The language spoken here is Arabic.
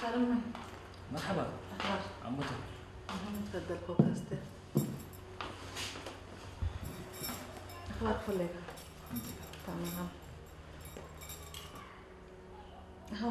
أهلا أمي. مرحبا. أخبار؟ عمتك. تفضل فوق أستاذ. أخبار كلها؟ تمام.